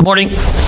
Good morning.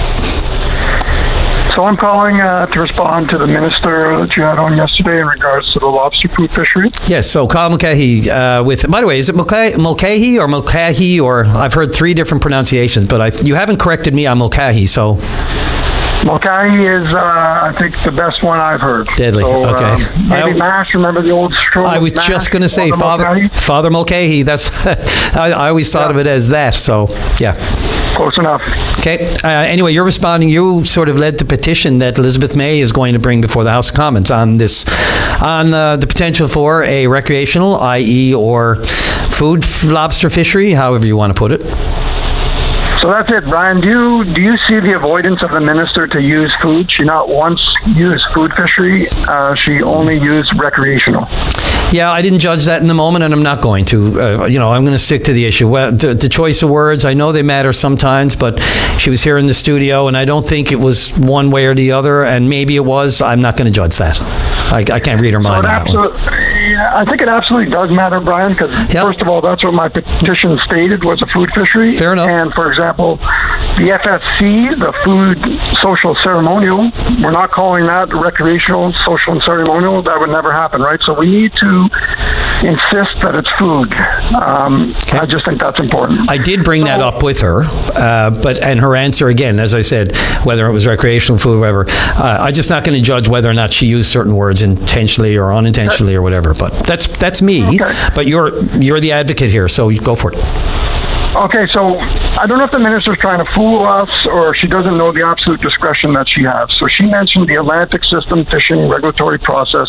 So I'm calling to respond to the minister that you had on yesterday in regards to the lobster food fishery. Yes, so Kyle Mulcahy by the way, is it Mulcahy or Mulcahy, or I've heard three different pronunciations, but you haven't corrected me on Mulcahy, so... Mulcahy is, I think, the best one I've heard. Deadly, so, okay. Maybe MASH, remember the old show? I was just going to say Father Mulcahy. That's I always thought of it as that, so yeah. Close enough. Okay. Anyway, you're responding. You sort of led the petition that Elizabeth May is going to bring before the House of Commons on this, on the potential for a recreational, i.e. or food lobster fishery, however you want to put it. So that's it, Brian. Do you see the avoidance of the minister to use food? She not once used food fishery. She only used recreational. Yeah, I didn't judge that in the moment, and I'm not going to. I'm going to stick to the issue. Well, the choice of words, I know they matter sometimes, but she was here in the studio, and I don't think it was one way or the other, and maybe it was. I'm not going to judge that. I can't read her mind on that one. I think it absolutely does matter, Brian, because first of all, that's what my petition stated was a food fishery. Fair enough. And, for example, the FSC, the food social ceremonial, we're not calling that recreational, social, and ceremonial. That would never happen, right? So we need to insist that it's food. Okay. I just think that's important. I did bring that up with her, and her answer, again, as I said, whether it was recreational food or whatever, I'm just not going to judge whether or not she used certain words intentionally or unintentionally or whatever. But that's me. Okay. But you're the advocate here, so you go for it. Okay, so I don't know if the minister's trying to fool us or she doesn't know the absolute discretion that she has. So she mentioned the Atlantic System Fishing Regulatory Process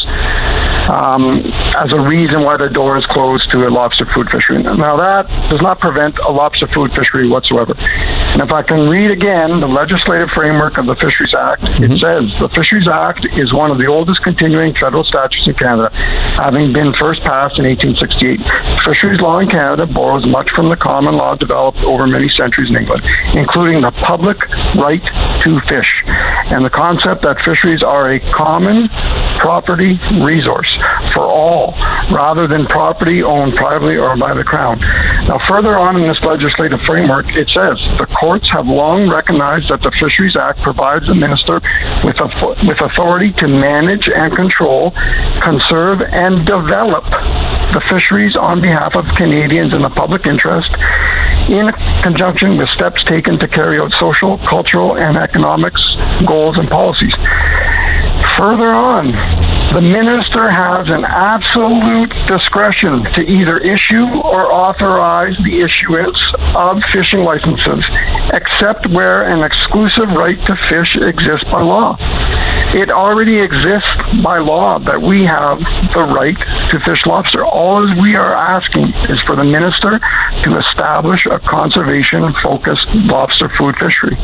as a reason why the door is closed to a lobster food fishery. Now, that does not prevent a lobster food fishery whatsoever. And if I can read again the legislative framework of the Fisheries Act, it says the Fisheries Act is one of the oldest continuing federal statutes in Canada, having been first passed in 1868. Fisheries law in Canada borrows much from the common law developed over many centuries in England, including the public right to fish and the concept that fisheries are a common property resource for all, rather than property owned privately or by the Crown. Now, further on in this legislative framework, it says the courts have long recognized that the Fisheries Act provides the minister with authority to manage and control, conserve, and develop the fisheries on behalf of Canadians in the public interest, in conjunction with steps taken to carry out social, cultural, and economics goals and policies. Further on, the minister has an absolute discretion to either issue or authorize the issuance of fishing licenses, except where an exclusive right to fish exists by law. It already exists by law that we have the right to fish lobster. All we are asking is for the minister to establish a conservation-focused lobster food fishery.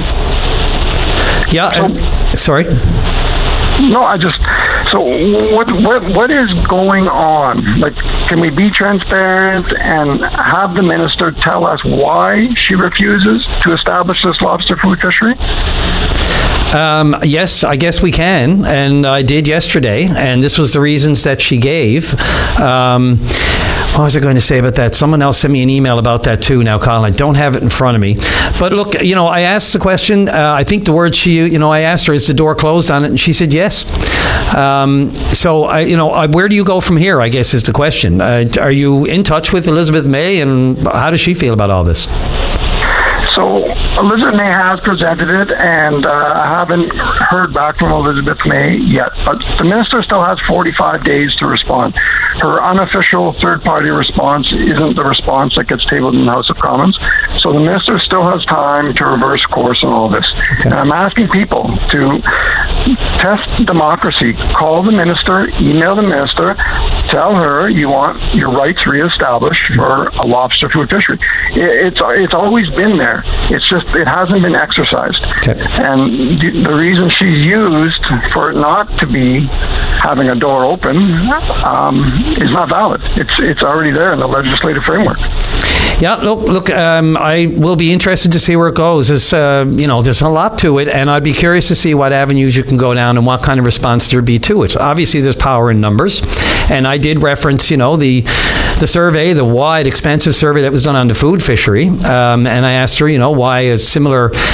Yeah, sorry? No, so what is going on? Like, can we be transparent and have the minister tell us why she refuses to establish this lobster food fishery? Yes, I guess we can, and I did yesterday, and this was the reasons that she gave. What was I going to say about that? Someone else sent me an email about that too now, Colin. I don't have it in front of me. But look, I asked the question. I think the word I asked her, is the door closed on it? And she said yes. Where do you go from here, I guess, is the question. Are you in touch with Elizabeth May, and how does she feel about all this? So Elizabeth May has presented it, and I haven't heard back from Elizabeth May yet. But the minister still has 45 days to respond. Her unofficial third-party response isn't the response that gets tabled in the House of Commons. So the minister still has time to reverse course on all this. Okay. And I'm asking people to test democracy. Call the minister, email the minister, tell her you want your rights reestablished for a lobster food fishery. It's always been there. It's just it hasn't been exercised. Okay. And the reason she's used for it not to be having a door open is not valid. It's already there in the legislative framework. Yeah, look. I will be interested to see where it goes. There's a lot to it, and I'd be curious to see what avenues you can go down and what kind of response there'd be to it. Obviously, there's power in numbers, and I did reference, the survey, the wide, expansive survey that was done on the food fishery, and I asked her, why a similar